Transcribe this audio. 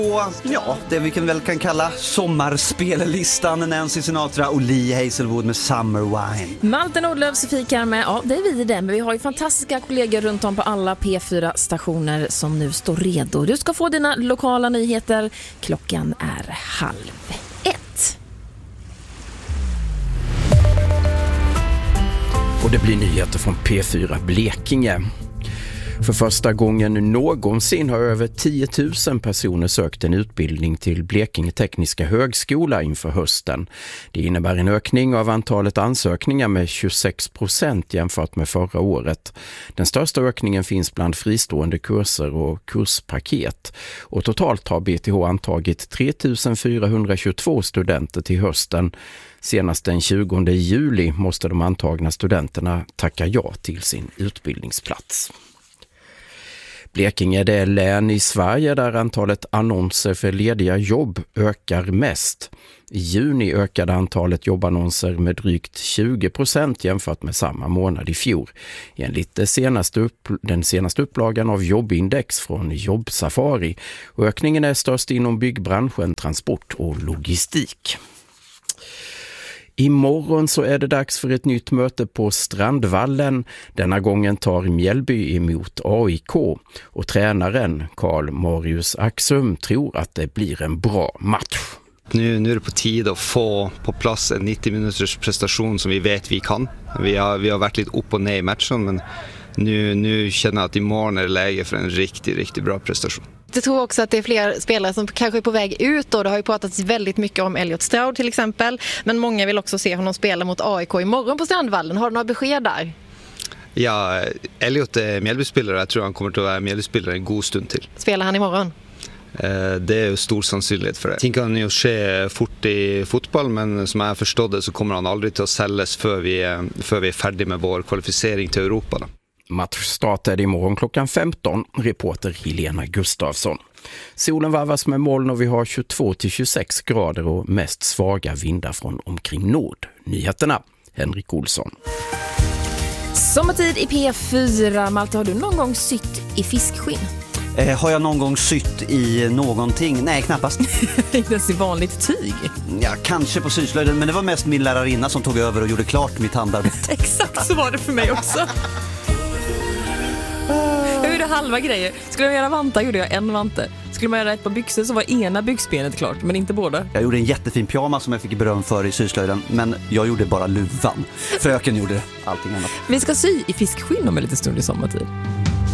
Och ja, det vi kan kalla sommarspellistan. Nancy Sinatra och Lee Hazelwood med Summer Wine. Malte Nordlöf, Sofie Karme, ja det är vi det. Men vi har ju fantastiska kollegor runt om på alla P4-stationer som nu står redo. Du ska få dina lokala nyheter. Klockan är 12:30. Och det blir nyheter från P4 Blekinge. För första gången någonsin har över 10 000 personer sökt en utbildning till Blekinge Tekniska högskola inför hösten. Det innebär en ökning av antalet ansökningar med 26% jämfört med förra året. Den största ökningen finns bland fristående kurser och kurspaket. Och totalt har BTH antagit 3 422 studenter till hösten. Senast den 20 juli måste de antagna studenterna tacka ja till sin utbildningsplats. Blekinge är det län i Sverige där antalet annonser för lediga jobb ökar mest. I juni ökade antalet jobbannonser med drygt 20% jämfört med samma månad i fjol. Enligt den senaste upplagan av jobbindex från Jobbsafari. Ökningen är störst inom byggbranschen, transport och logistik. Imorgon så är det dags för ett nytt möte på Strandvallen. Denna gången tar Mjällby emot AIK och tränaren Karl Marius Axum tror att det blir en bra match. Nu är det på tid att få på plats en 90 minuters prestation som vi vet vi kan. Vi har varit lite upp och ner i matchen, men nu känner jag att imorgon är det läge för en riktigt bra prestation. Jag tror också att det är fler spelare som kanske är på väg ut och det har ju pratats väldigt mycket om Elliot Stroud till exempel. Men många vill också se honom spela mot AIK imorgon på Strandvallen. Har du några besked där? Ja, Elliot är Mjällbyspelare. Jag tror han kommer att vara Mjällbyspelare en god stund till. Spelar han imorgon? Det är ju stor sannsynlighet för det. Ting kan ju ske fort i fotboll, men som jag förstår det så kommer han aldrig till att säljas för vi är färdiga med vår kvalificering till Europa då. Matchstart är det imorgon klockan 15. Reporter Helena Gustafsson. Solen varvas med moln och vi har 22-26 grader och mest svaga vindar från omkring nord. Nyheterna, Henrik Olsson. Sommartid i P4. Malte, har du någon gång sytt i fiskskinn? Har jag någon gång sytt i någonting? Nej, knappast. Inte ens i vanligt tyg? Ja, kanske på syslöjden, men det var mest min lärarinna som tog över och gjorde klart mitt handarbete. Exakt så var det för mig också. Jag gjorde halva grejer. Skulle jag göra vantar gjorde jag en vante. Skulle man göra ett par byxor så var ena byxbenet klart, men inte båda. Jag gjorde en jättefin pyjamas som jag fick beröm för i syslöjden, men jag gjorde bara luvan. Fröken gjorde allting annat. Vi ska sy i fiskskinn om en liten stund i sommartid.